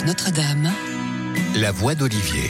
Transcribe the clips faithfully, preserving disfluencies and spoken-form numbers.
F Notre-Dame, la voix d'Olivier.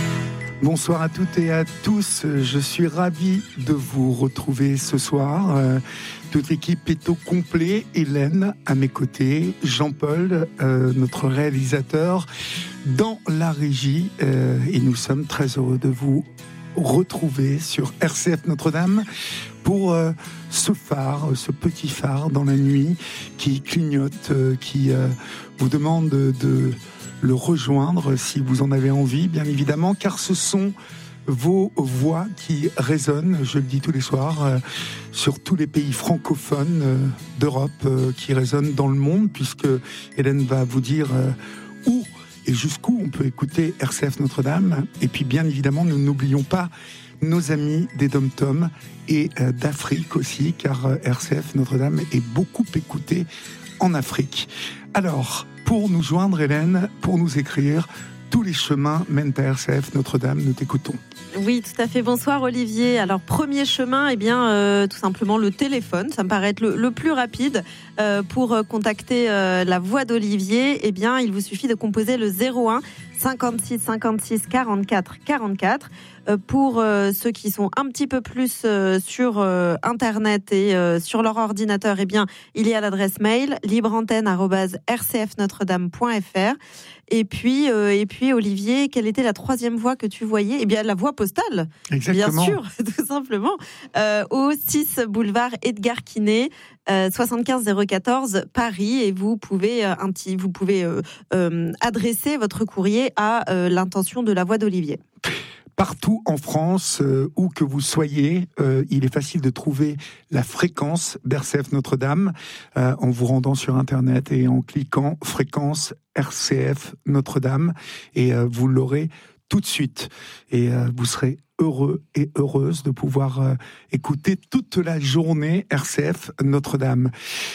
Bonsoir à toutes et à tous, je suis ravi de vous retrouver ce soir. Euh, toute l'équipe est au complet, Hélène à mes côtés, Jean-Paul, euh, notre réalisateur, dans la régie. Euh, et nous sommes très heureux de vous retrouver sur R C F Notre-Dame pour euh, ce phare, ce petit phare dans la nuit qui clignote, euh, qui euh, vous demande de... de le rejoindre si vous en avez envie, bien évidemment, car ce sont vos voix qui résonnent, je le dis tous les soirs, euh, sur tous les pays francophones euh, d'Europe euh, qui résonnent dans le monde, puisque Hélène va vous dire euh, où et jusqu'où on peut écouter R C F Notre-Dame. Et puis, bien évidemment, nous n'oublions pas nos amis des Dom-Tom et euh, d'Afrique aussi, car euh, R C F Notre-Dame est beaucoup écouté en Afrique. Alors, pour nous joindre, Hélène, pour nous écrire, tous les chemins mènent à R C F Notre-Dame, nous t'écoutons. Oui, tout à fait. Bonsoir Olivier. Alors, premier chemin, eh bien, euh, tout simplement le téléphone. Ça me paraît être le, le plus rapide. Euh, pour contacter euh, la voix d'Olivier, eh bien, il vous suffit de composer le zéro un cinquante-six cinquante-six quarante-quatre quarante-quatre. Euh, pour euh, ceux qui sont un petit peu plus euh, sur euh, Internet et euh, sur leur ordinateur, eh bien, il y a l'adresse mail libreantenne arobase r c f notre dame point f r. Et puis, euh, et puis, Olivier, quelle était la troisième voie que tu voyais ? Eh bien, la voie postale. Exactement. Bien sûr, tout simplement. Euh, au six boulevard Edgar Quinet, euh, soixante-quinze zéro quatorze Paris, et vous pouvez, euh, un petit, vous pouvez euh, euh, adresser votre courrier à euh, l'intention de la voix d'Olivier. Partout en France, euh, où que vous soyez, euh, il est facile de trouver la fréquence d'R C F Notre-Dame euh, en vous rendant sur Internet et en cliquant fréquence R C F Notre-Dame, et euh, vous l'aurez tout de suite. Et euh, vous serez heureux et heureuse de pouvoir euh, écouter toute la journée R C F Notre-Dame.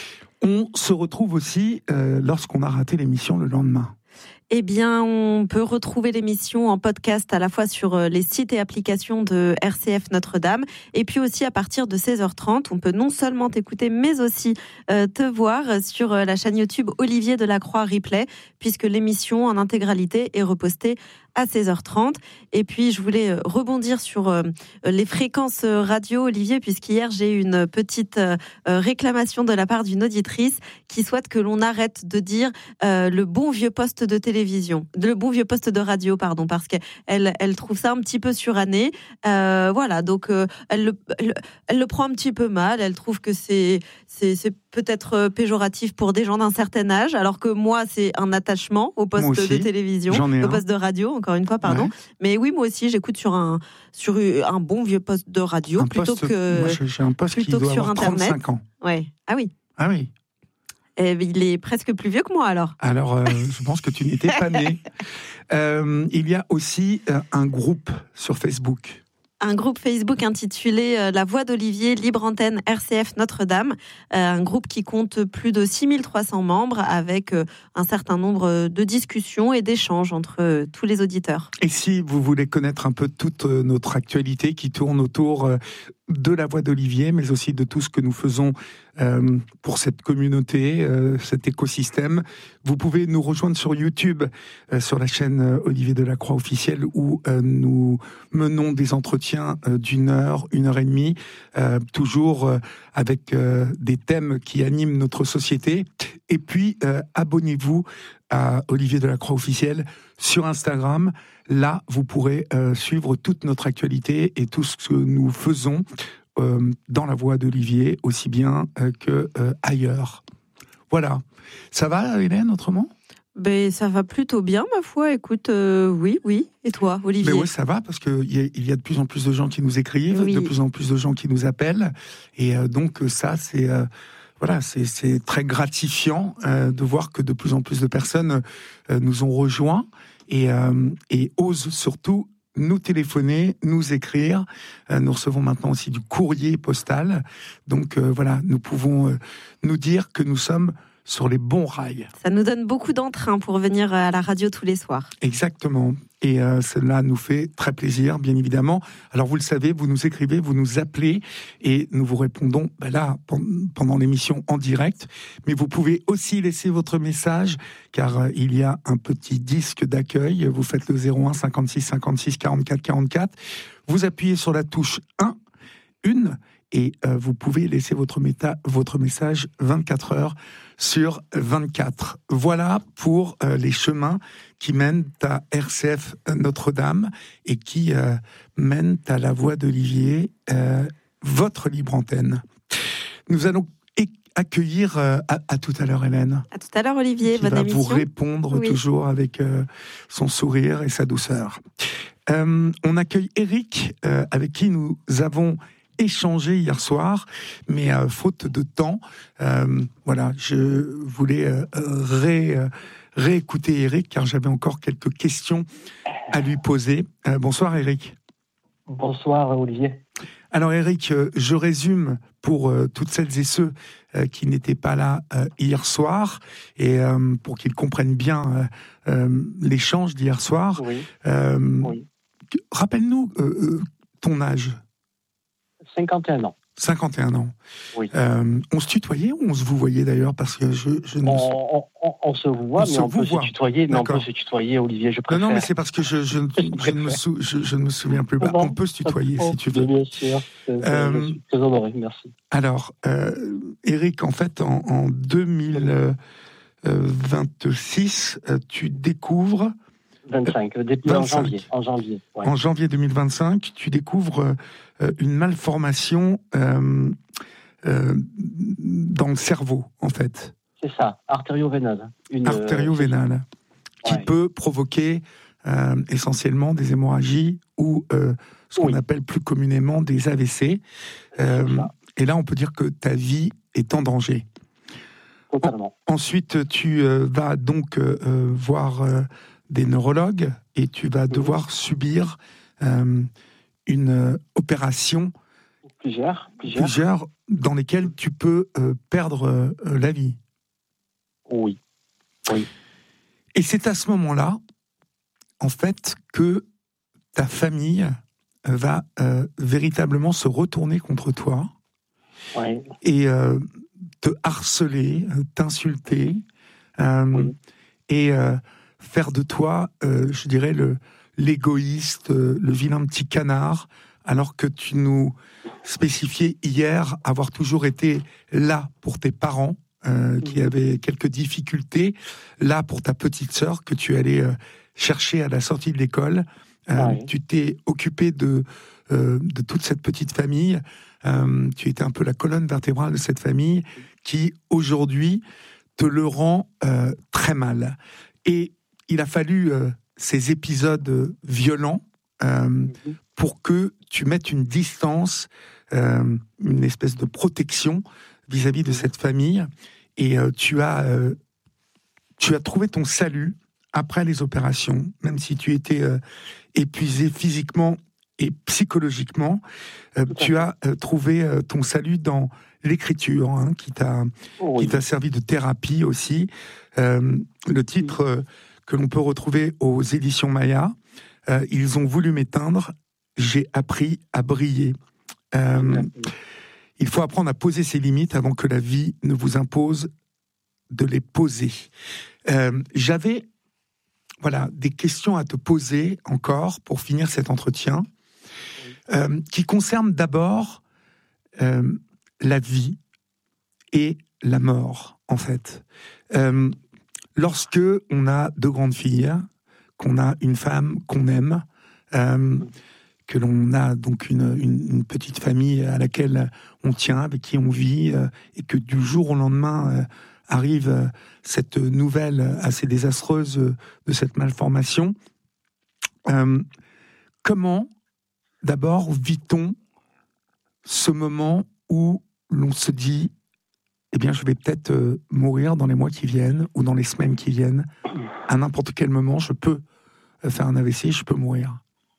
On se retrouve aussi euh, lorsqu'on a raté l'émission le lendemain. Eh bien, on peut retrouver l'émission en podcast à la fois sur les sites et applications de R C F Notre-Dame, et puis aussi à partir de seize heures trente, on peut non seulement t'écouter, mais aussi euh, te voir sur la chaîne YouTube Olivier Delacroix Replay, puisque l'émission en intégralité est repostée à seize heures trente. Et puis, je voulais rebondir sur euh, les fréquences radio, Olivier, puisqu'hier, j'ai eu une petite euh, réclamation de la part d'une auditrice qui souhaite que l'on arrête de dire euh, le bon vieux poste de télévision, le bon vieux poste de radio, pardon, parce qu'elle elle trouve ça un petit peu suranné. Euh, voilà, donc euh, elle, le, elle, elle le prend un petit peu mal, elle trouve que c'est, c'est, c'est peut-être péjoratif pour des gens d'un certain âge, alors que moi, c'est un attachement au poste de télévision, au poste de radio, encore une fois, pardon. Ouais. Mais oui, moi aussi, j'écoute sur un, sur un bon vieux poste de radio, un plutôt poste, que, moi, j'ai un poste plutôt qui doit que sur avoir Internet. trente-cinq ans. Ouais. Ah oui. Ah oui. Et il est presque plus vieux que moi, alors. Alors, euh, je pense que tu n'étais pas né. Euh, il y a aussi euh, un groupe sur Facebook. Un groupe Facebook intitulé euh, La Voix d'Olivier, Libre Antenne R C F Notre-Dame. Euh, un groupe qui compte plus de six mille trois cents membres, avec euh, un certain nombre de discussions et d'échanges entre euh, tous les auditeurs. Et si vous voulez connaître un peu toute euh, notre actualité qui tourne autour euh, de La Voix d'Olivier, mais aussi de tout ce que nous faisons euh, pour cette communauté, euh, cet écosystème, vous pouvez nous rejoindre sur YouTube, euh, sur la chaîne euh, Olivier Delacroix officielle, où euh, nous menons des entretiens euh, d'une heure, une heure et demie, euh, toujours euh, avec euh, des thèmes qui animent notre société. Et puis, euh, abonnez-vous à Olivier Delacroix officiel sur Instagram. Là, vous pourrez euh, suivre toute notre actualité et tout ce que nous faisons euh, dans la voix d'Olivier, aussi bien euh, que euh, ailleurs. Voilà. Ça va, Hélène, autrement ? Ben, ça va plutôt bien, ma foi. Écoute, euh, oui, oui. Et toi, Olivier ? Mais oui, ça va, parce qu'il y, y a de plus en plus de gens qui nous écrivent, oui. de plus en plus de gens qui nous appellent. Et euh, donc, ça, c'est... Euh, Voilà, c'est, c'est très gratifiant euh, de voir que de plus en plus de personnes euh, nous ont rejoints et, euh, et osent surtout nous téléphoner, nous écrire. Euh, nous recevons maintenant aussi du courrier postal. Donc euh, voilà, nous pouvons euh, nous dire que nous sommes sur les bons rails. Ça nous donne beaucoup d'entrain pour venir à la radio tous les soirs. Exactement. Et euh, cela nous fait très plaisir, bien évidemment. Alors vous le savez, vous nous écrivez, vous nous appelez et nous vous répondons ben là pendant l'émission en direct. Mais vous pouvez aussi laisser votre message car euh, il y a un petit disque d'accueil. Vous faites le zéro un cinquante-six cinquante-six quarante-quatre quarante-quatre. Vous appuyez sur la touche un, une, et euh, vous pouvez laisser votre, méta, votre message vingt-quatre heures sur vingt-quatre. Voilà pour euh, les chemins qui mènent à R C F Notre-Dame et qui euh, mènent à la Voix d'Olivier, euh, votre libre antenne. Nous allons accueillir euh, à, à tout à l'heure Hélène. À tout à l'heure Olivier, qui bonne va émission. Vous répondre oui. toujours avec euh, son sourire et sa douceur. Euh, on accueille Eric euh, avec qui nous avons échangé hier soir, mais euh, faute de temps, euh, voilà, je voulais euh, ré, euh, réécouter Eric car j'avais encore quelques questions à lui poser. Euh, bonsoir Eric. Bonsoir Olivier. Alors Eric, euh, je résume pour euh, toutes celles et ceux euh, qui n'étaient pas là euh, hier soir et euh, pour qu'ils comprennent bien euh, euh, l'échange d'hier soir. Oui. Euh, oui. Rappelle-nous euh, euh, ton âge. cinquante et un ans. cinquante et un ans. Oui. Euh, on se tutoyait ou on se vous voyait d'ailleurs parce que je, je ne on, me... on, on, on se voit, on mais se on peut voit. se tutoyer. Mais D'accord. on peut se tutoyer, Olivier. Je préfère. Non, non, mais c'est parce que je, je, je, je, ne, me sou, je, je ne me souviens plus. Bah, bon, on peut se tutoyer bon, si tu veux. Bien sûr. Euh, je suis très honoré. Merci. Alors, euh, Eric, en fait, en, en deux mille vingt-six, euh, tu découvres. vingt-cinq, depuis vingt-cinq. En janvier. En janvier, ouais. En janvier deux mille vingt-cinq, tu découvres euh, une malformation euh, euh, dans le cerveau, en fait. C'est ça, artério-vénale. Une, artério-vénale, euh, qui ouais. peut provoquer euh, essentiellement des hémorragies ou euh, ce oui. qu'on appelle plus communément des A V C. Euh, et là, on peut dire que ta vie est en danger. Totalement. En, ensuite, tu euh, vas donc euh, voir euh, des neurologues et tu vas devoir oui. subir euh, une euh, opération. Plusieurs, plusieurs. Plusieurs dans lesquelles tu peux euh, perdre euh, la vie. Oui. oui. Et c'est à ce moment-là, en fait, que ta famille va euh, véritablement se retourner contre toi oui. et euh, te harceler, t'insulter euh, oui. et euh, faire de toi, euh, je dirais, le, l'égoïste, le vilain petit canard, alors que tu nous spécifiais hier avoir toujours été là pour tes parents, euh, mmh. qui avaient quelques difficultés, là pour ta petite sœur que tu allais euh, chercher à la sortie de l'école. Euh, ouais. Tu t'es occupé de, euh, de toute cette petite famille. Euh, tu étais un peu la colonne vertébrale de cette famille qui, aujourd'hui, te le rend euh, très mal. Et il a fallu euh, ces épisodes violents euh, mmh. pour que tu mettes une distance, euh, une espèce de protection vis-à-vis de cette famille. Et euh, tu as, euh, tu as trouvé ton salut après les opérations, même si tu étais euh, épuisé physiquement et psychologiquement. Euh, tu as euh, trouvé euh, ton salut dans l'écriture, hein, qui t'a, oh oui. qui t'a servi de thérapie aussi. Euh, le titre euh, que l'on peut retrouver aux éditions Maya, euh, « Ils ont voulu m'éteindre, j'ai appris à briller ». Euh, il faut apprendre à poser ses limites avant que la vie ne vous impose de les poser. Euh, j'avais voilà, des questions à te poser encore pour finir cet entretien, euh, qui concernent d'abord euh, la vie et la mort, en fait. Euh, lorsque on a deux grandes filles, qu'on a une femme qu'on aime, euh, que l'on a donc une, une, une petite famille à laquelle on tient, avec qui on vit, euh, et que du jour au lendemain euh, arrive euh, cette nouvelle assez désastreuse euh, de cette malformation. Euh, comment, d'abord, vit-on ce moment où l'on se dit « Eh bien, je vais peut-être euh, mourir dans les mois qui viennent ou dans les semaines qui viennent. À n'importe quel moment, je peux euh, faire un A V C, je peux mourir. »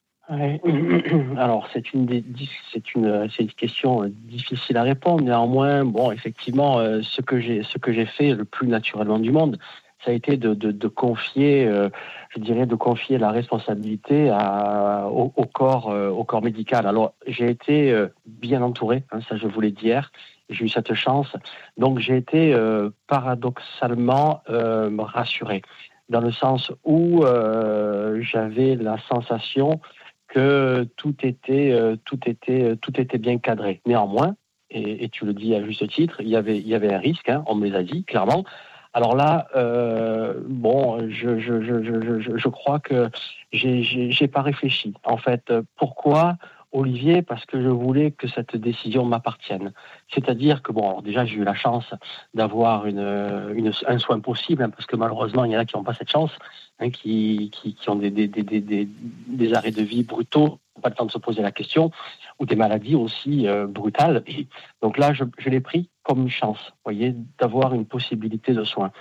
Alors, c'est une, c'est une, c'est une question difficile à répondre. Néanmoins, bon, effectivement, euh, ce que j'ai, ce que j'ai fait le plus naturellement du monde, ça a été de, de, de confier, euh, je dirais, de confier la responsabilité à, au, au corps, euh, au corps médical. Alors, j'ai été euh, bien entouré, hein, ça je vous l'ai dit hier, j'ai eu cette chance. Donc, j'ai été euh, paradoxalement euh, rassuré, dans le sens où euh, j'avais la sensation que tout était, euh, tout était, tout était bien cadré. Néanmoins, et, et tu le dis à juste titre, il y avait, il y avait un risque, hein, on me les a dit clairement. Alors là, euh, bon, je, je, je, je, je, je crois que j'ai, j'ai, j'ai pas réfléchi. En fait, pourquoi, Olivier? Parce que je voulais que cette décision m'appartienne. C'est-à-dire que, bon, alors déjà, j'ai eu la chance d'avoir une, une, un soin possible, hein, parce que malheureusement, il y en a qui n'ont pas cette chance, hein, qui, qui, qui ont des, des, des, des, des arrêts de vie brutaux, pas le temps de se poser la question, ou des maladies aussi euh, brutales. Et donc là, je, je l'ai pris comme une chance, vous voyez, d'avoir une possibilité de soins.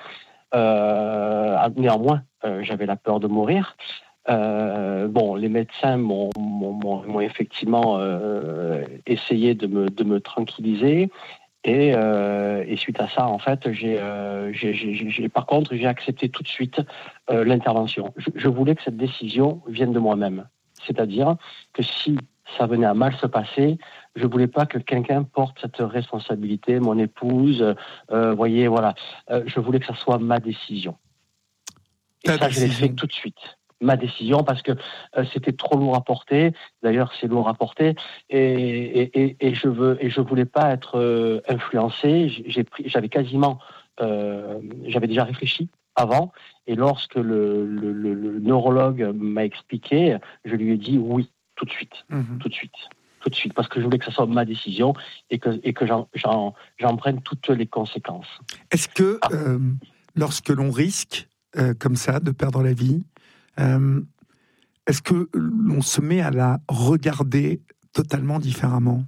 Euh, néanmoins, euh, j'avais la peur de mourir. Euh, bon, les médecins m'ont, m'ont, m'ont effectivement euh, essayé de me, de me tranquilliser. Et, euh, et suite à ça, en fait, j'ai, euh, j'ai, j'ai, j'ai, par contre, j'ai accepté tout de suite euh, l'intervention. Je, je voulais que cette décision vienne de moi-même. C'est-à-dire que si ça venait à mal se passer, je voulais pas que quelqu'un porte cette responsabilité, mon épouse, euh, voyez, voilà. Euh, je voulais que ça soit ma décision. Et Ta ça, décision. je l'ai fait tout de suite. Ma décision, parce que euh, c'était trop lourd à porter. D'ailleurs, c'est lourd à porter, et, et, et, et je veux, et je voulais pas être euh, influencé. J'ai pris, j'avais quasiment, euh, j'avais déjà réfléchi avant, et lorsque le, le, le, le neurologue m'a expliqué, je lui ai dit oui, tout de suite, Mhm. tout de suite, tout de suite, parce que je voulais que ça soit ma décision et que, et que j'en, j'en, j'en prenne toutes les conséquences. Est-ce que euh, lorsque l'on risque euh, comme ça de perdre la vie, euh, est-ce que l'on se met à la regarder totalement différemment?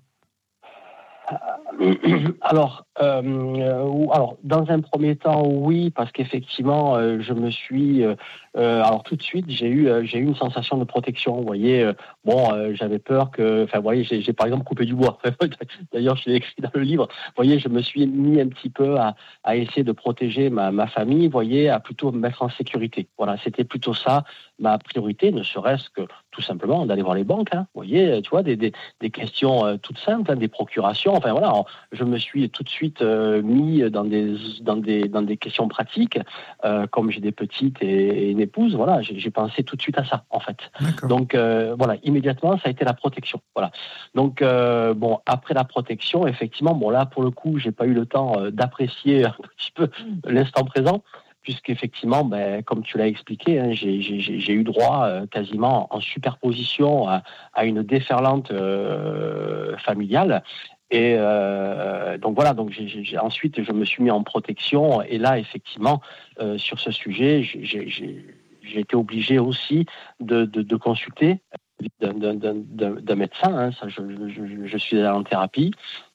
Alors, euh, alors, dans un premier temps, oui, parce qu'effectivement, euh, je me suis, euh, euh, alors tout de suite, j'ai eu, euh, j'ai eu une sensation de protection. Vous voyez, euh, bon, euh, j'avais peur que, enfin, vous voyez, j'ai, j'ai par exemple coupé du bois. D'ailleurs, je l'ai écrit dans le livre. Vous voyez, je me suis mis un petit peu à, à essayer de protéger ma, ma famille. Vous voyez, à plutôt me mettre en sécurité. Voilà, c'était plutôt ça ma priorité, ne serait-ce que tout simplement d'aller voir les banques. Hein, vous voyez, tu vois, des, des, des questions euh, toutes simples, hein, des procurations. Enfin voilà. Alors, je me suis tout de suite euh, mis dans des, dans, des, dans des questions pratiques. Euh, comme j'ai des petites et, et une épouse, voilà, j'ai, j'ai pensé tout de suite à ça, en fait. D'accord. Donc, euh, voilà, immédiatement, ça a été la protection. Voilà. Donc, euh, bon, après la protection, effectivement, bon, là, pour le coup, j'ai pas eu le temps euh, d'apprécier un petit peu l'instant présent, puisqu'effectivement, ben, comme tu l'as expliqué, hein, j'ai, j'ai, j'ai eu droit euh, quasiment en superposition à, à une déferlante euh, familiale. Et euh, donc voilà, donc j'ai, j'ai, ensuite je me suis mis en protection, et là effectivement euh, sur ce sujet, j'ai, j'ai, j'ai été obligé aussi de, de, de consulter d'un, d'un, d'un, d'un médecin. Hein, ça, je, je, je suis allé en thérapie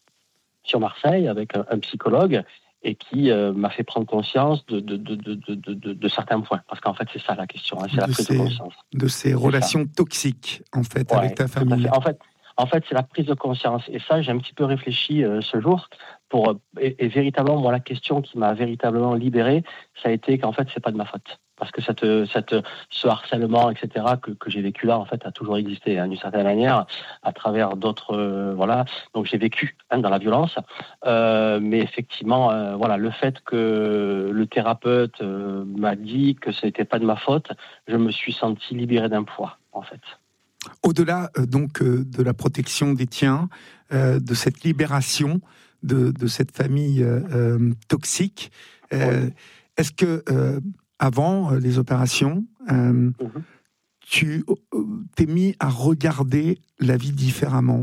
sur Marseille avec un, un psychologue, et qui euh, m'a fait prendre conscience de, de, de, de, de, de, de certains points. Parce qu'en fait, c'est ça la question, hein, c'est de la prise ces, de conscience. De ces relations toxiques, en fait, Ouais, avec ta famille. en fait, en fait, c'est la prise de conscience. Et ça, j'ai un petit peu réfléchi euh, ce jour. Pour, et, et véritablement, moi, la question qui m'a véritablement libéré, ça a été qu'en fait, c'est pas de ma faute. Parce que cette, cette, ce harcèlement, et cetera, que, que j'ai vécu là, en fait, a toujours existé, hein, d'une certaine manière, à travers d'autres, euh, voilà. Donc, j'ai vécu hein, dans la violence. Euh, mais effectivement, euh, voilà, le fait que le thérapeute euh, m'a dit que ce n'était pas de ma faute, je me suis senti libéré d'un poids, en fait. Au-delà euh, donc euh, de la protection des tiens, euh, de cette libération de, de cette famille euh, euh, toxique, euh, oui. Est-ce que euh, avant euh, les opérations, euh, mm-hmm. tu euh, t'es mis à regarder la vie différemment?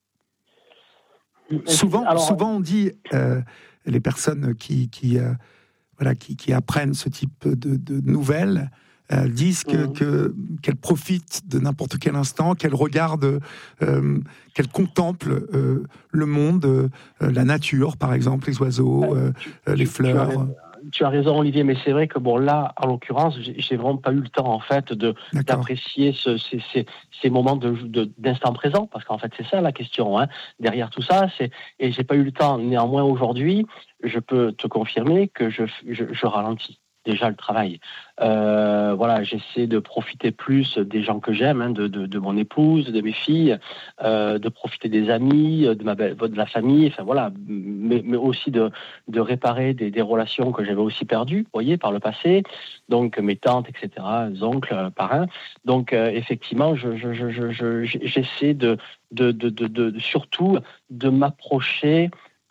Souvent, Alors, souvent on dit euh, les personnes qui qui euh, voilà qui, qui apprennent ce type de, de nouvelles. Euh, disent que, mmh. que, qu'elles profitent de n'importe quel instant, qu'elles regardent, euh, qu'elles contemplent euh, le monde, euh, la nature, par exemple, les oiseaux, euh, tu, les tu, fleurs. Tu as, tu as raison, Olivier, mais c'est vrai que bon, là, en l'occurrence, j'ai, j'ai vraiment pas eu le temps, en fait, de, d'apprécier ce, ces, ces, ces moments de, de, d'instant présent, parce qu'en fait, c'est ça la question, hein, derrière tout ça, c'est, et j'ai pas eu le temps. Néanmoins, aujourd'hui, je peux te confirmer que je, je, je ralentis. déjà le travail. Euh, voilà, j'essaie de profiter plus des gens que j'aime, hein, de, de, de mon épouse, de mes filles, euh, de profiter des amis, de ma belle, de la famille, enfin voilà, mais, mais aussi de, de réparer des, des relations que j'avais aussi perdues, vous voyez, par le passé. Donc mes tantes, et cetera, oncles, euh, parrains. Donc euh, effectivement, je, je, je, je, je, j'essaie de, de, de, de, de surtout de m'approcher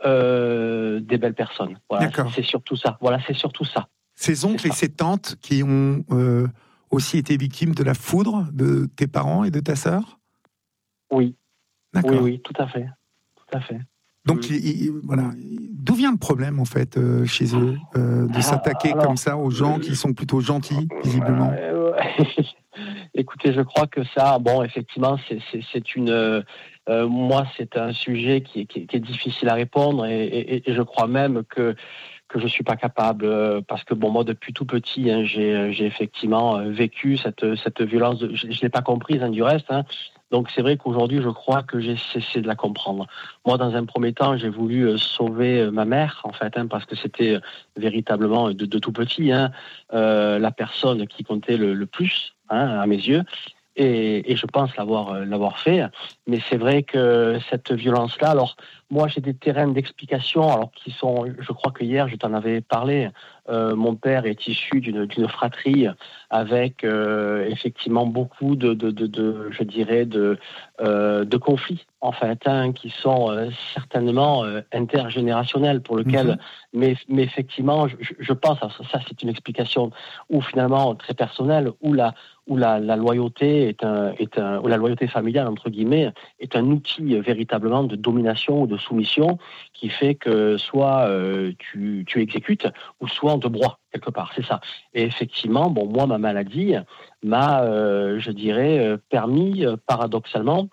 euh, des belles personnes. Voilà, c'est, c'est surtout ça. Voilà, c'est surtout ça. Ces oncles et ces tantes qui ont euh, aussi été victimes de la foudre de tes parents et de ta sœur ? Oui. D'accord. Oui, oui, tout à fait. Tout à fait. Donc, oui. il, il, voilà. D'où vient le problème, en fait, euh, chez eux, euh, de ah, s'attaquer alors, comme ça aux gens qui sont plutôt gentils, visiblement ? euh, Écoutez, je crois que ça, bon, effectivement, c'est, c'est, c'est une... Euh, moi, c'est un sujet qui est, qui est, qui est difficile à répondre et, et, et je crois même que que je suis pas capable euh, parce que bon moi depuis tout petit hein, j'ai j'ai effectivement euh, vécu cette cette violence de, je, je l'ai pas comprise hein, du reste hein. Donc c'est vrai qu'aujourd'hui je crois que j'ai cessé de la comprendre. Moi dans un premier temps j'ai voulu euh, sauver euh, ma mère en fait hein, parce que c'était euh, véritablement de, de tout petit hein, euh, la personne qui comptait le, le plus hein, à mes yeux. Et, et je pense l'avoir l'avoir fait, mais c'est vrai que cette violence-là, alors moi j'ai des terrains d'explication, alors qui sont, je crois que hier je t'en avais parlé. Euh, mon père est issu d'une d'une fratrie avec euh, effectivement beaucoup de, de, de, de je dirais de euh, de conflits en fait, hein, qui sont euh, certainement euh, intergénérationnels pour lequel, mmh. mais mais effectivement je, je pense à ça, ça c'est une explication ou finalement très personnelle où la où la, la loyauté est un, est un, où la loyauté familiale entre guillemets est un outil véritablement de domination ou de soumission qui fait que soit euh, tu, tu exécutes ou soit on te broie quelque part, c'est ça. Et effectivement, bon moi ma maladie m'a, euh, je dirais, euh, permis euh, paradoxalement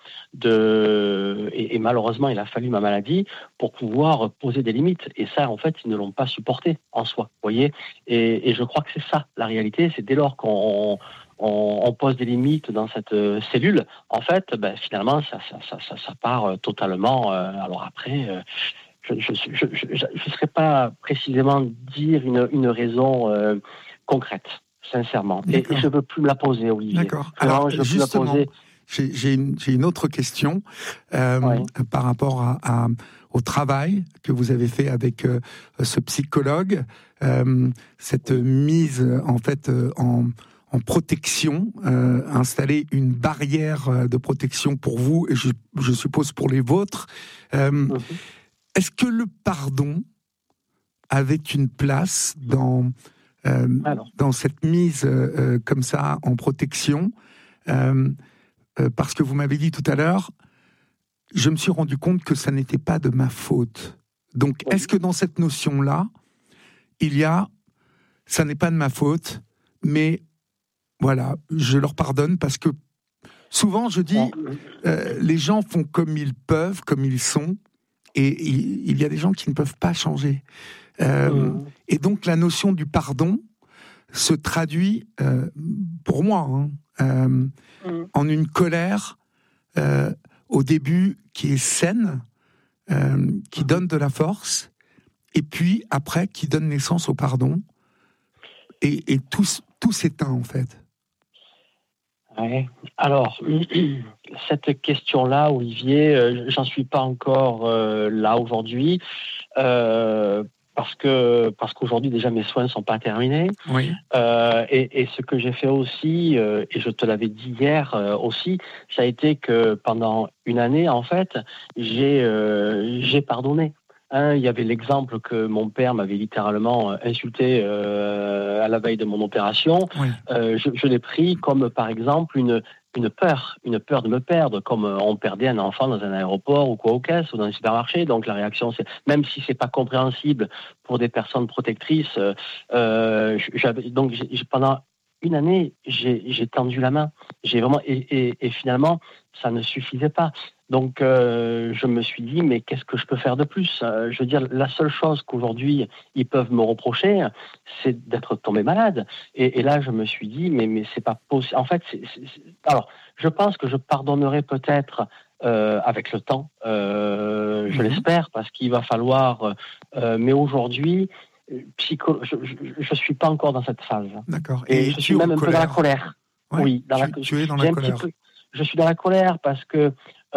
de, et, et malheureusement il a fallu ma maladie pour pouvoir poser des limites. Et ça en fait ils ne l'ont pas supporté en soi, vous voyez. Et, et je crois que c'est ça la réalité, c'est dès lors qu'on On, on pose des limites dans cette euh, cellule, en fait, ben, finalement, ça, ça, ça, ça, ça part euh, totalement. Euh, alors après, euh, je ne saurais pas précisément dire une, une raison euh, concrète, sincèrement. Et, et je ne veux plus me la poser, Olivier. D'accord. Alors, je justement, poser... j'ai, j'ai, une, j'ai une autre question euh, oui. par rapport à, à, au travail que vous avez fait avec euh, ce psychologue, euh, cette mise, en fait, euh, en... en protection, euh, installer une barrière de protection pour vous et je, je suppose pour les vôtres. Euh, mmh. Est-ce que le pardon avait une place dans, euh, dans cette mise euh, comme ça en protection euh, euh, parce que vous m'avez dit tout à l'heure, je me suis rendu compte que ça n'était pas de ma faute. Donc, mmh. est-ce que dans cette notion-là, il y a, ça n'est pas de ma faute, mais voilà, je leur pardonne parce que souvent je dis, euh, les gens font comme ils peuvent, comme ils sont, et il, il y a des gens qui ne peuvent pas changer. Euh, mmh. Et donc la notion du pardon se traduit, euh, pour moi, hein, euh, mmh. en une colère euh, au début qui est saine, euh, qui mmh. donne de la force, et puis après qui donne naissance au pardon, et, et tout, tout s'éteint en fait. Ouais. Alors, cette question-là, Olivier, euh, j'en suis pas encore euh, là aujourd'hui, euh, parce que parce qu'aujourd'hui déjà mes soins ne sont pas terminés. Oui. Euh, et, et ce que j'ai fait aussi, euh, et je te l'avais dit hier euh, aussi, ça a été que pendant une année, en fait, j'ai euh, j'ai pardonné. Hein, il y avait l'exemple que mon père m'avait littéralement insulté euh, à la veille de mon opération. Oui. Euh, je, je l'ai pris comme, par exemple, une, une peur, une peur de me perdre, comme on perdait un enfant dans un aéroport ou quoi au caisse ou dans un supermarché. Donc la réaction, c'est même si c'est pas compréhensible pour des personnes protectrices. Euh, j'avais, donc j'ai, pendant une année, j'ai, j'ai tendu la main. J'ai vraiment et, et, et finalement, ça ne suffisait pas. Donc, euh, je me suis dit, mais qu'est-ce que je peux faire de plus ? euh, Je veux dire, la seule chose qu'aujourd'hui, ils peuvent me reprocher, c'est d'être tombé malade. Et, et là, je me suis dit, mais, mais c'est pas possible. En fait, c'est, c'est, c'est... alors, je pense que je pardonnerai peut-être euh, avec le temps, euh, je mmh. l'espère, parce qu'il va falloir... Euh, mais aujourd'hui, psycho, je, je, je suis pas encore dans cette phase. D'accord. Et, et je suis même un peu dans la colère. Ouais, oui, dans tu, la, tu es dans la colère. Peu, je suis dans la colère parce que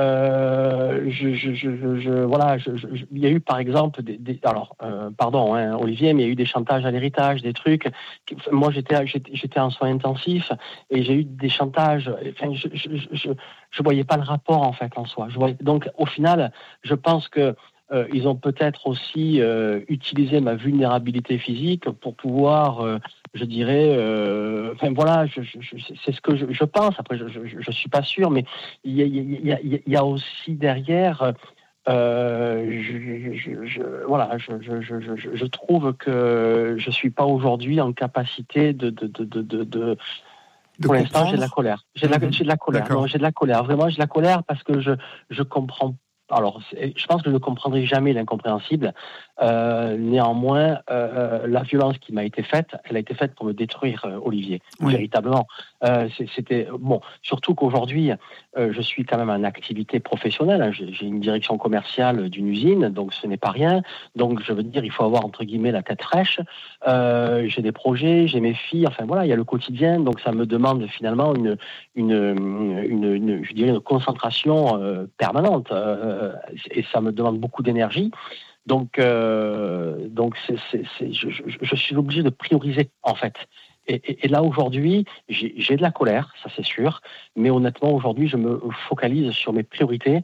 euh, je, je, je, je, voilà, je, je, il y a eu par exemple des, des alors, euh, pardon, hein, Olivier, mais il y a eu des chantages à l'héritage, des trucs. Qui, moi, j'étais, j'étais, j'étais en soins intensifs et j'ai eu des chantages. Enfin, je, je, je, je voyais pas le rapport en fait en soi. Je voyais, donc, au final, je pense que Euh, ils ont peut-être aussi euh, utilisé ma vulnérabilité physique pour pouvoir, euh, je dirais, euh, enfin voilà, je, je, je, c'est ce que je, je pense. Après, je, je, je suis pas sûr, mais il y a, il y a, il y a aussi derrière, euh, je, je, je, voilà, je, je, je, je trouve que je suis pas aujourd'hui en capacité de, de, de, de, de, de De pour l'instant, comprendre. j'ai de la colère. J'ai de la, Mmh. j'ai de la colère. D'accord. Non, j'ai de la colère. Vraiment, j'ai de la colère parce que je, je comprends. Alors, je pense que je ne comprendrai jamais l'incompréhensible. Euh, néanmoins, euh, la violence qui m'a été faite, elle a été faite pour me détruire, euh, Olivier, oui. Véritablement. Euh, c'était bon. Surtout qu'aujourd'hui, euh, je suis quand même en activité professionnelle. J'ai, j'ai une direction commerciale d'une usine, donc ce n'est pas rien. Donc, je veux dire, il faut avoir entre guillemets la tête fraîche. Euh, j'ai des projets, j'ai mes filles. Enfin voilà, il y a le quotidien. Donc, ça me demande finalement une, une, une, une je dirais, une concentration euh, permanente. Euh, et ça me demande beaucoup d'énergie. Donc, euh, donc c'est, c'est, c'est, je, je, je suis obligé de prioriser, en fait. Et, et, et là, aujourd'hui, j'ai, j'ai de la colère, ça c'est sûr, mais honnêtement, aujourd'hui, je me focalise sur mes priorités.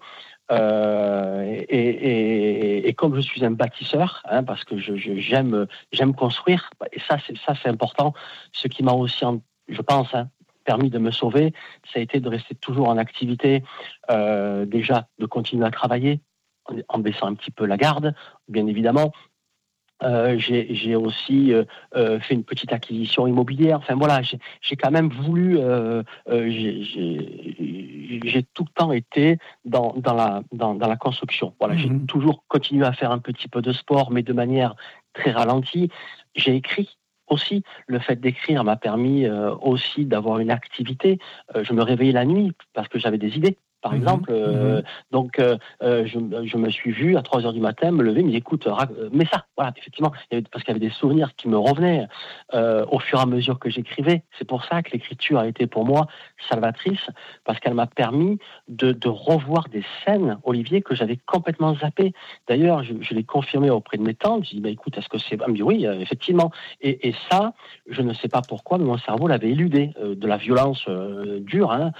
Euh, et, et, et comme je suis un bâtisseur, hein, parce que je, je, j'aime, j'aime construire, et ça, c'est, ça, c'est important. Ce qui m'a aussi, je pense, hein, permis de me sauver, ça a été de rester toujours en activité, euh, déjà de continuer à travailler en, en baissant un petit peu la garde, bien évidemment. Euh, j'ai, j'ai aussi euh, euh, fait une petite acquisition immobilière. Enfin voilà, j'ai, j'ai quand même voulu. Euh, euh, j'ai, j'ai, j'ai tout le temps été dans, dans la dans, dans la construction. Voilà, mmh. J'ai toujours continué à faire un petit peu de sport, mais de manière très ralentie. J'ai écrit. Aussi, le fait d'écrire m'a permis euh, aussi d'avoir une activité. Euh, je me réveillais la nuit parce que j'avais des idées. Par mmh, exemple, euh, mmh. donc euh, je, je me suis vu à trois heures du matin me lever, me dire écoute, mets ça, voilà, effectivement, parce qu'il y avait des souvenirs qui me revenaient euh, au fur et à mesure que j'écrivais. C'est pour ça que l'écriture a été pour moi salvatrice, parce qu'elle m'a permis de, de revoir des scènes, Olivier, que j'avais complètement zappées. D'ailleurs, je, je l'ai confirmé auprès de mes tantes. Je dis bah écoute, est-ce que c'est Elle me dit oui, effectivement. Et, et ça, je ne sais pas pourquoi, mais mon cerveau l'avait éludé, euh, de la violence euh, dure. Hein.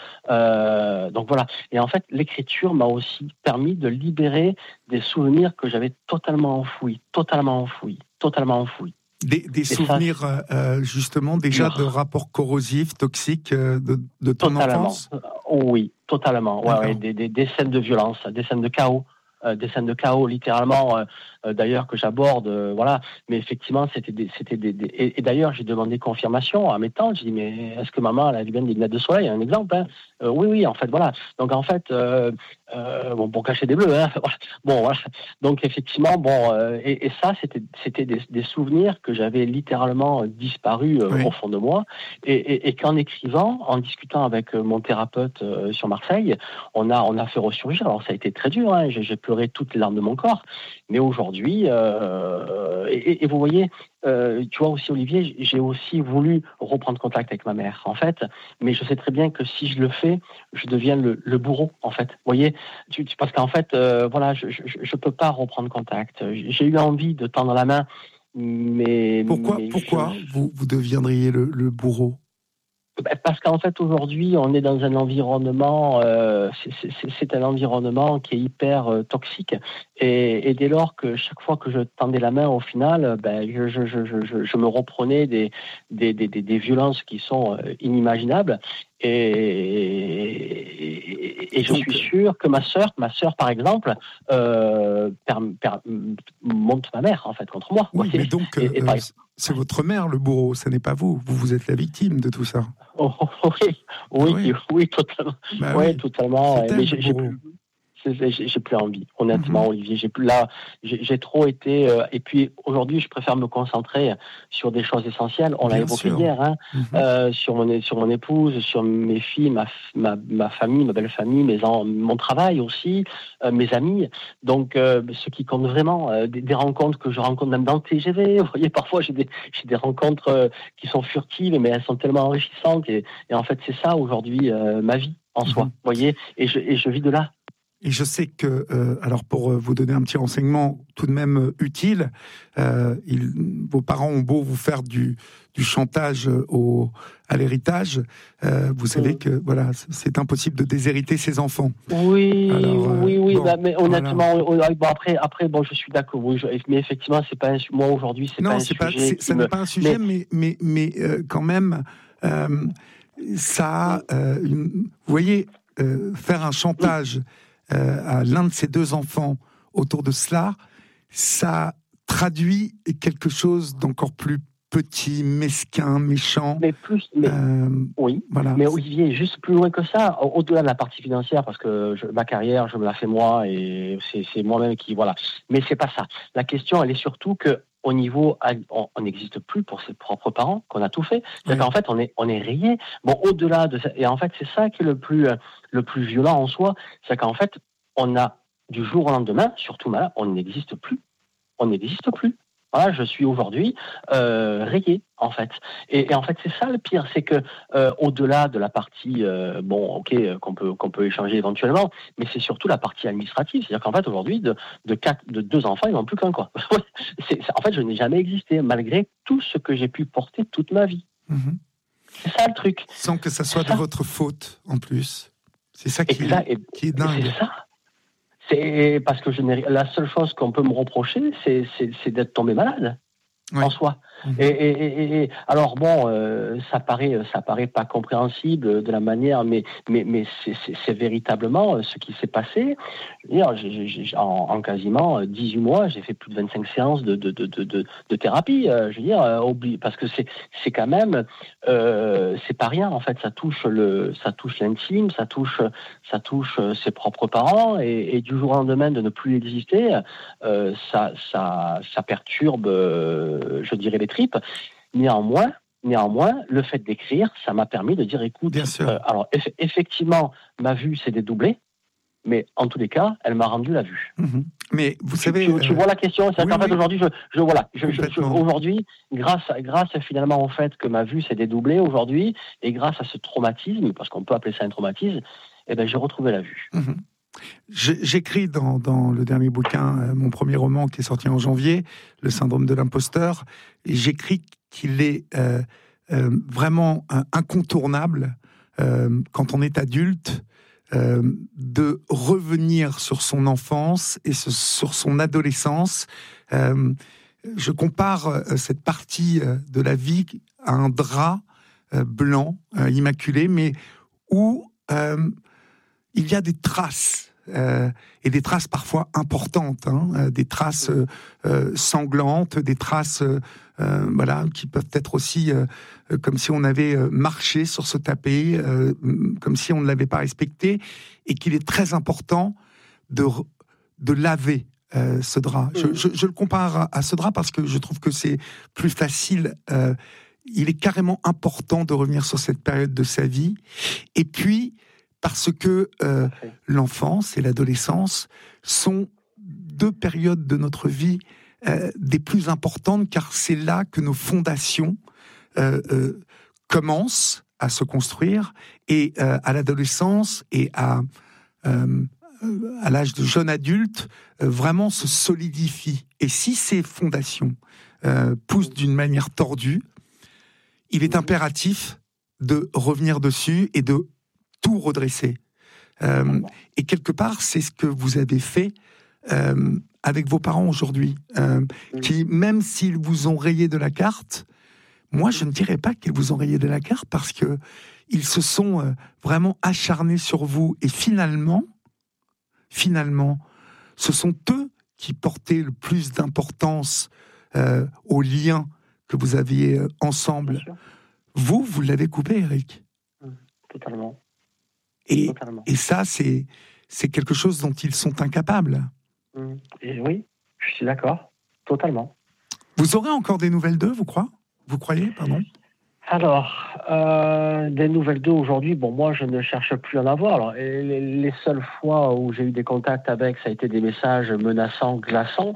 Euh, donc voilà. Et en fait, l'écriture m'a aussi permis de libérer des souvenirs que j'avais totalement enfouis, totalement enfouis, totalement enfouis. Des, des souvenirs, ça, euh, justement, déjà dur. De rapports corrosifs, toxiques euh, de, de ton totalement. enfance ? Oui, totalement. Ouais, ouais, des, des, des scènes de violence, des scènes de chaos. Euh, des scènes de chaos littéralement euh, euh, d'ailleurs que j'aborde euh, voilà, mais effectivement c'était des, c'était des, des... Et, et d'ailleurs j'ai demandé confirmation à mes tantes. J'ai dit mais est-ce que maman elle a bien des lunettes de soleil, un exemple hein euh, oui oui en fait voilà, donc en fait euh, euh, bon pour cacher des bleus hein bon voilà, donc effectivement bon euh, et, et ça c'était c'était des, des souvenirs que j'avais littéralement disparu euh, oui. au fond de moi et, et, et qu'en écrivant, en discutant avec mon thérapeute euh, sur Marseille, on a on a fait ressurgir. Alors ça a été très dur hein, j'ai, j'ai pleuré toutes les larmes de mon corps, mais aujourd'hui euh, et, et vous voyez euh, tu vois aussi Olivier, j'ai aussi voulu reprendre contact avec ma mère en fait, mais je sais très bien que si je le fais je deviens le, le bourreau en fait, vous voyez tu, tu, parce qu'en fait euh, voilà je, je, je peux pas reprendre contact. J'ai eu envie de tendre la main, mais pourquoi mais pourquoi je... vous, vous deviendriez le, le bourreau? Parce qu'en fait, aujourd'hui, on est dans un environnement, euh, c'est, c'est, c'est un environnement qui est hyper euh, toxique. Et, et dès lors que chaque fois que je tendais la main, au final, ben, je, je, je, je, je me reprenais des, des, des, des violences qui sont euh, inimaginables. Et, et, et je Donc, suis sûr que ma sœur, ma sœur par exemple, euh, per, per, monte ma mère en fait contre moi. Oui, mais donc et, et, euh, c'est votre mère le bourreau, ce n'est pas vous. Vous vous êtes la victime de tout ça. Oh, oui, oui, oui, oui, totalement, bah, oui, oui, totalement. C'est mais elle, j'ai, j'ai plus... j'ai, j'ai plus envie. Honnêtement, mmh. Olivier, j'ai plus là, j'ai, j'ai trop été. Euh, et puis aujourd'hui, je préfère me concentrer sur des choses essentielles. On Bien l'a évoqué sûr. hier, hein, mmh. euh, sur mon sur mon épouse, sur mes filles, ma ma, ma famille, ma belle famille, mes en, mon travail aussi, euh, mes amis. Donc, euh, ce qui compte vraiment, euh, des, des rencontres que je rencontre même dans le T G V. Vous voyez, parfois j'ai des j'ai des rencontres euh, qui sont furtives, mais elles sont tellement enrichissantes. Et, et en fait, c'est ça aujourd'hui euh, ma vie en soi. Mmh. Vous voyez, et je et je vis de là. Et je sais que, euh, alors pour vous donner un petit renseignement tout de même euh, utile, euh, il, vos parents ont beau vous faire du, du chantage au, à l'héritage, euh, vous savez mmh. que voilà, c'est impossible de déshériter ses enfants. Oui, alors, euh, oui, oui. Bon, bah, mais honnêtement, voilà. bon, après, après, bon, je suis d'accord. Oui, je, mais effectivement, c'est pas un, moi aujourd'hui, c'est non, pas un c'est sujet. Pas, c'est, ça me... n'est pas un sujet, mais mais mais, mais euh, quand même, euh, ça, euh, une, vous voyez, euh, faire un chantage. Euh, à l'un de ses deux enfants autour de cela, ça traduit quelque chose d'encore plus petit, mesquin, méchant. Mais plus, mais, euh, oui. Voilà. Mais Olivier, juste plus loin que ça, au-delà de la partie financière, parce que je, ma carrière, je me la fais moi et c'est, c'est moi-même qui, voilà. Mais c'est pas ça. La question, elle est surtout que au niveau, on n'existe plus pour ses propres parents, qu'on a tout fait. C'est-à-dire oui. qu'en fait, on est, on est rayé. Bon, au-delà de ça, et en fait, c'est ça qui est le plus, le plus violent en soi, c'est qu'en fait, on a, du jour au lendemain, surtout malade, on n'existe plus. On n'existe plus. Voilà, je suis aujourd'hui euh, rayé, en fait. Et, et en fait, c'est ça le pire, c'est que euh, au-delà de la partie, euh, bon, ok, qu'on peut qu'on peut échanger éventuellement, mais c'est surtout la partie administrative. C'est-à-dire qu'en fait, aujourd'hui, de de quatre, de deux enfants, il n'en plus qu'un, quoi. c'est, c'est, en fait, je n'ai jamais existé, malgré tout ce que j'ai pu porter toute ma vie. Mmh. C'est ça le truc. Sans que ça soit c'est de ça. Votre faute, en plus. C'est ça qui, ça, et, qui est dingue. C'est ça. C'est parce que je n'ai, la seule chose qu'on peut me reprocher, c'est, c'est, c'est d'être tombé malade. Oui. En soi. Mmh. Et, et, et, et alors bon, euh, ça paraît, ça paraît pas compréhensible de la manière, mais mais mais c'est, c'est, c'est véritablement ce qui s'est passé. Je veux dire, j'ai, j'ai, en, en quasiment dix-huit mois, j'ai fait plus de vingt-cinq séances de de de de, de thérapie. Je veux dire, euh, parce que c'est c'est quand même, euh, c'est pas rien en fait. Ça touche le, ça touche l'intime, ça touche ça touche ses propres parents, et, et du jour au lendemain de ne plus exister, euh, ça ça ça perturbe. Euh, je dirais les tripes. Néanmoins, néanmoins, le fait d'écrire, ça m'a permis de dire, écoute, euh, alors eff- effectivement, ma vue s'est dédoublée, mais en tous les cas, elle m'a rendu la vue. Mmh. Mais vous tu, savez, tu, tu euh... vois la question, c'est oui, qu'en fait oui. aujourd'hui, je, je voilà, je, je, je, aujourd'hui, grâce, à, grâce finalement au fait que ma vue s'est dédoublée aujourd'hui, et grâce à ce traumatisme, parce qu'on peut appeler ça un traumatisme, eh ben j'ai retrouvé la vue. Mmh. J'écris dans, dans le dernier bouquin, euh, mon premier roman qui est sorti en janvier, Le syndrome de l'imposteur, et j'écris qu'il est euh, euh, vraiment euh, incontournable euh, quand on est adulte euh, de revenir sur son enfance et ce, sur son adolescence. Euh, je compare euh, cette partie euh, de la vie à un drap euh, blanc, euh, immaculé, mais où euh, il y a des traces, euh, et des traces parfois importantes, hein, euh, des traces euh, euh, sanglantes, des traces euh, euh, voilà, qui peuvent être aussi euh, comme si on avait marché sur ce tapis, euh, comme si on ne l'avait pas respecté, et qu'il est très important de, de laver euh, ce drap. Je, je, je le compare à, à ce drap parce que je trouve que c'est plus facile. Euh, il est carrément important de revenir sur cette période de sa vie, et puis parce que euh, l'enfance et l'adolescence sont deux périodes de notre vie euh, des plus importantes, car c'est là que nos fondations euh, euh, commencent à se construire, et euh, à l'adolescence et à, euh, à l'âge de jeune adulte, euh, vraiment se solidifient. Et si ces fondations euh, poussent d'une manière tordue, il est impératif de revenir dessus et de tout redresser. Euh, et quelque part, c'est ce que vous avez fait euh, avec vos parents aujourd'hui, euh, qui, même s'ils vous ont rayé de la carte, moi, je ne dirais pas qu'ils vous ont rayé de la carte, parce que ils se sont euh, vraiment acharnés sur vous, et finalement, finalement, ce sont eux qui portaient le plus d'importance euh, aux liens que vous aviez euh, ensemble. Vous, vous l'avez coupé, Eric. Totalement. Et, et ça, c'est, c'est quelque chose dont ils sont incapables. Et oui, je suis d'accord, totalement. Vous aurez encore des nouvelles d'eux, vous croyez Vous croyez, pardon Alors, euh, des nouvelles d'eux aujourd'hui, bon, moi, je ne cherche plus à en avoir. Alors, les, les seules fois où j'ai eu des contacts avec, ça a été des messages menaçants, glaçants.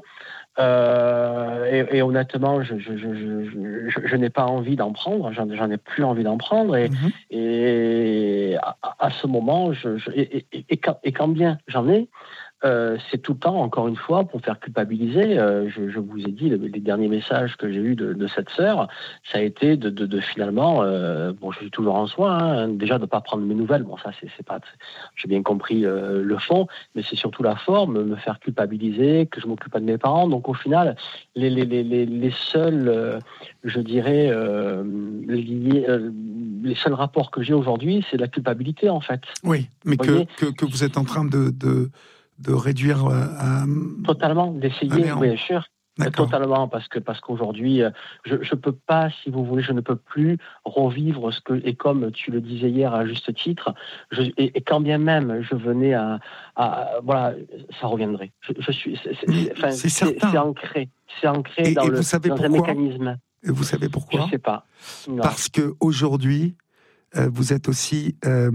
Euh, et, et honnêtement, je, je, je, je, je, je n'ai pas envie d'en prendre, j'en, j'en ai plus envie d'en prendre. Et, mmh. et à, à ce moment, je, je, et, et, et, quand, et quand bien j'en ai, Euh, c'est tout le temps, encore une fois, pour faire culpabiliser. Euh, je, je vous ai dit, le, les derniers messages que j'ai eus de, de cette sœur, ça a été de, de, de finalement, euh, bon, je suis toujours en soi, hein, déjà de ne pas prendre mes nouvelles. Bon, ça, c'est, c'est pas, j'ai bien compris euh, le fond, mais c'est surtout la forme, me faire culpabiliser, que je m'occupe pas de mes parents. Donc, au final, les, les, les, les, les seuls, euh, je dirais, euh, liés, euh, les seuls rapports que j'ai aujourd'hui, c'est la culpabilité, en fait. Oui, mais que, que, que vous êtes en train de, de, de réduire à... Totalement, d'essayer, à oui, bien sûr. D'accord. Totalement, parce que parce qu'aujourd'hui, je je peux pas, si vous voulez, je ne peux plus revivre ce que, et comme tu le disais hier à juste titre, je, et, et quand bien même je venais à, à voilà, ça reviendrait. Je, je suis, c'est, c'est, enfin, c'est certain. C'est, c'est ancré, c'est ancré et, dans et le vous savez dans pourquoi un mécanisme. Et vous savez pourquoi Je sais pas. Non. Parce que aujourd'hui, euh, vous êtes aussi euh,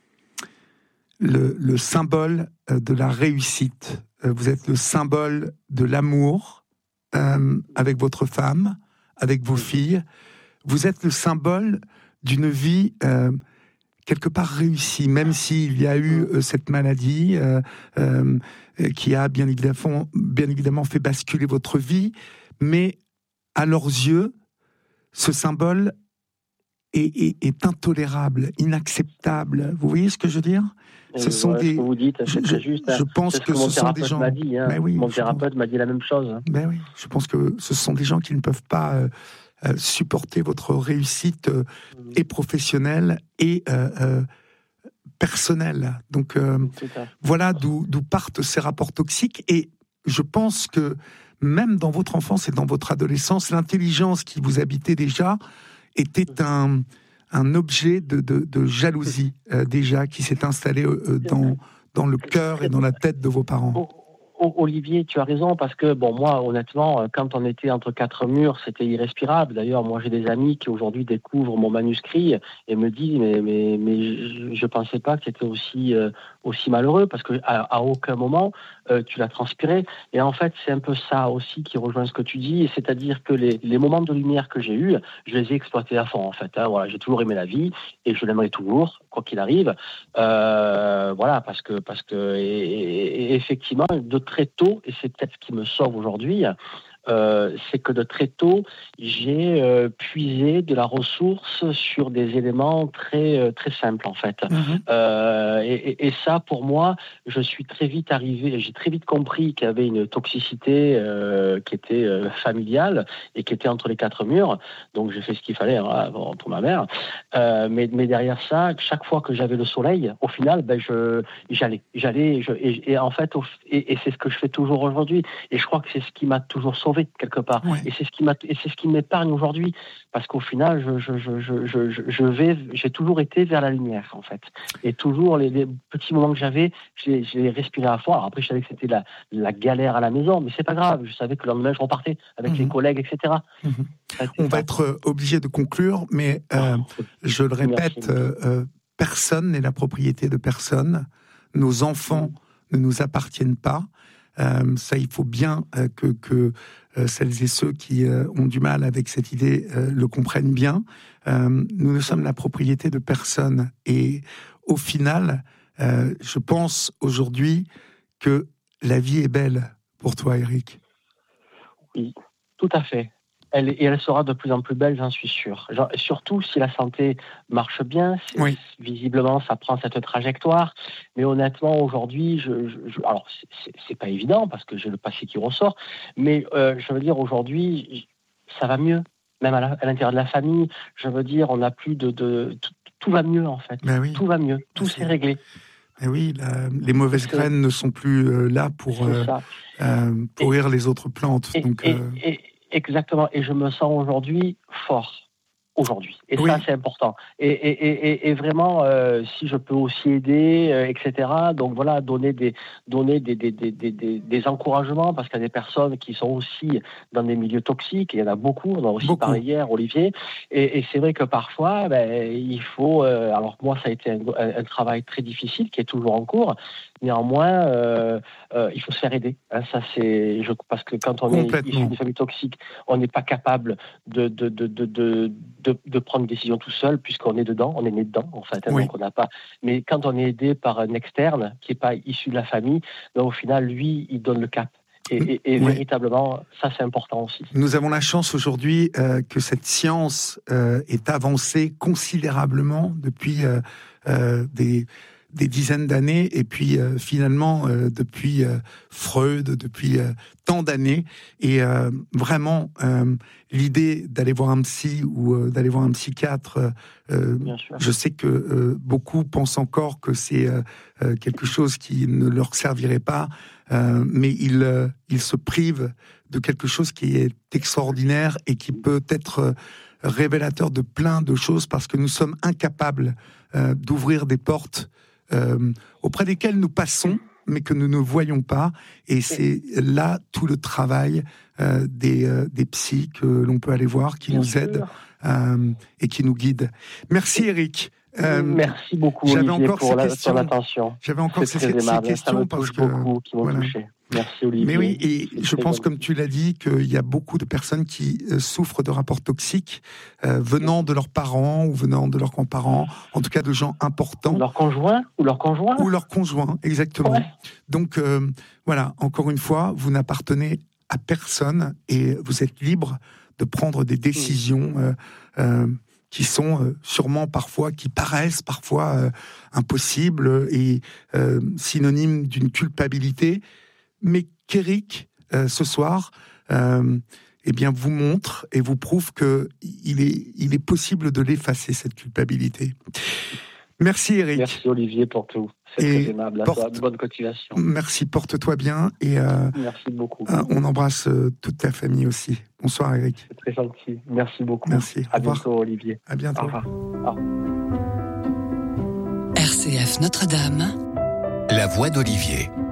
le, le symbole de la réussite. Vous êtes le symbole de l'amour euh, avec votre femme, avec vos filles. Vous êtes le symbole d'une vie euh, quelque part réussie, même s'il y a eu euh, cette maladie euh, euh, qui a bien évidemment, bien évidemment fait basculer votre vie. Mais à leurs yeux, ce symbole est, est, est intolérable, inacceptable. Vous voyez ce que je veux dire ? Ce sont ouais, des. Ce que vous dites, c'est je, juste. Je pense c'est que, que ce mon sont des gens. M'a dit, hein. Oui, mon thérapeute pense... m'a dit la même chose. Ben oui, je pense que ce sont des gens qui ne peuvent pas euh, euh, supporter votre réussite euh, mmh. et professionnelle et euh, euh, personnelle. Donc euh, voilà d'où, d'où partent ces rapports toxiques. Et je pense que même dans votre enfance et dans votre adolescence, l'intelligence qui vous habitait déjà était un. un objet de, de, de jalousie euh, déjà qui s'est installé euh, dans, dans le cœur et dans la tête de vos parents. Olivier, tu as raison, parce que, bon, moi, honnêtement, quand on était entre quatre murs, c'était irrespirable. D'ailleurs, moi, j'ai des amis qui, aujourd'hui, découvrent mon manuscrit et me disent, mais, mais, mais je ne pensais pas que c'était aussi, euh, aussi malheureux, parce qu'à à aucun moment, euh, tu l'as transpiré. Et en fait, c'est un peu ça aussi qui rejoint ce que tu dis, c'est-à-dire que les, les moments de lumière que j'ai eus, je les ai exploités à fond, en fait. Hein. Voilà, j'ai toujours aimé la vie, et je l'aimerai toujours, quoi qu'il arrive. Euh, voilà, parce que, parce que et, et, et effectivement, de très tôt, et c'est peut-être ce qui me sauve aujourd'hui, euh, c'est que de très tôt, j'ai euh, puisé de la ressource sur des éléments très, euh, très simples, en fait. Mmh. Euh, et, et ça, pour moi, je suis très vite arrivé, j'ai très vite compris qu'il y avait une toxicité euh, qui était euh, familiale et qui était entre les quatre murs. Donc, j'ai fait ce qu'il fallait hein, pour ma mère. Euh, mais, mais derrière ça, chaque fois que j'avais le soleil, au final, ben, je, j'allais. j'allais je, et, et en fait, au, et, et c'est ce que je fais toujours aujourd'hui. Et je crois que c'est ce qui m'a toujours sauvé quelque part, ouais. et c'est ce qui m'a, et c'est ce qui m'épargne aujourd'hui, parce qu'au final, je, je, je, je, je, je vais, j'ai toujours été vers la lumière, en fait, et toujours les, les petits moments que j'avais, je les, je les respirais à fond. Alors après, je savais que c'était la, la galère à la maison, mais c'est pas grave. Je savais que le lendemain, je repartais avec mmh. les collègues, et cetera. Mmh. On va être obligé de conclure, mais euh, oh, je le répète, euh, personne n'est la propriété de personne. Nos enfants mmh. ne nous appartiennent pas. Euh, ça, il faut bien euh, que, que euh, celles et ceux qui euh, ont du mal avec cette idée euh, le comprennent bien. Euh, nous ne sommes la propriété de personne. Et au final, euh, je pense aujourd'hui que la vie est belle pour toi, Eric. Oui, tout à fait. Elle, et elle sera de plus en plus belle, j'en suis sûr. Genre, surtout si la santé marche bien, oui. visiblement ça prend cette trajectoire. Mais honnêtement, aujourd'hui, je, je, je, alors c'est, c'est pas évident parce que j'ai le passé qui ressort. Mais euh, je veux dire, aujourd'hui, ça va mieux, même à, la, à l'intérieur de la famille. Je veux dire, on n'a plus de, de tout, tout va mieux en fait. Ben oui. Tout va mieux, tout c'est... s'est réglé. Et oui, la, les mauvaises c'est... graines ne sont plus euh, là pour euh, euh, pourrir et, les autres plantes. Et, Donc, et, euh... et, Exactement, et je me sens aujourd'hui fort. aujourd'hui. Et oui. ça, c'est important. Et, et, et, et vraiment, euh, si je peux aussi aider, euh, et cetera. Donc voilà, donner des, donner des, des, des, des, des encouragements, parce qu'il y a des personnes qui sont aussi dans des milieux toxiques. Il y en a beaucoup. On a aussi beaucoup. parlé hier, Olivier. Et, et c'est vrai que parfois, ben, il faut. Euh, alors moi, ça a été un, un, un travail très difficile qui est toujours en cours. Néanmoins, euh, euh, il faut se faire aider. Hein, ça, c'est, je, parce que quand on est issu d'une famille toxique, on n'est pas capable de, de, de, de, de, de, de prendre une décision tout seul, puisqu'on est dedans, on est né dedans, en fait. Hein, oui. Donc on n'a pas. Mais quand on est aidé par un externe qui n'est pas issu de la famille, ben, au final, lui, il donne le cap. Et, et, et oui. véritablement, ça, c'est important aussi. Nous avons la chance aujourd'hui euh, que cette science euh, ait avancé considérablement depuis euh, euh, des. des dizaines d'années, et puis euh, finalement, euh, depuis euh, Freud, depuis euh, tant d'années, et euh, vraiment, euh, l'idée d'aller voir un psy ou euh, d'aller voir un psychiatre, euh, je sais que euh, beaucoup pensent encore que c'est euh, euh, quelque chose qui ne leur servirait pas, euh, mais ils, euh, ils se privent de quelque chose qui est extraordinaire et qui peut être euh, révélateur de plein de choses, parce que nous sommes incapables euh, d'ouvrir des portes Euh, auprès desquels nous passons, mais que nous ne voyons pas. Et c'est là tout le travail euh, des, euh, des psys que l'on peut aller voir, qui Bien nous sûr. aident euh, et qui nous guident. Merci Eric. Euh, Merci beaucoup j'avais Olivier encore pour ces la, questions. ton attention. J'avais encore c'est ces, très ces aimable. questions Ça me parce touche que beaucoup, qui m'ont voilà. touché. Merci Olivier. Mais oui, et c'est je pense, gentil. comme tu l'as dit, qu'il y a beaucoup de personnes qui euh, souffrent de rapports toxiques euh, venant de leurs parents ou venant de leurs grands-parents, en tout cas de gens importants. Leur conjoint ou leur conjoint Ou leur conjoint, exactement. Ouais. Donc euh, voilà, encore une fois, vous n'appartenez à personne et vous êtes libre de prendre des décisions euh, euh, qui sont euh, sûrement parfois, qui paraissent parfois euh, impossibles et euh, synonymes d'une culpabilité, mais qu'Éric, euh, ce soir, euh, eh bien, vous montre et vous prouve que il est, il est possible de l'effacer, cette culpabilité. Merci Eric. Merci Olivier pour tout. C'est Et très aimable. À porte... toi. Bonne continuation. Merci, porte-toi bien. Et euh, Merci beaucoup. euh, on embrasse euh, toute ta famille aussi. Bonsoir Eric. C'est très gentil. Merci beaucoup. Merci. À Au revoir. bientôt Olivier. À bientôt. Au revoir. Au revoir. R C F Notre-Dame. La voix d'Olivier.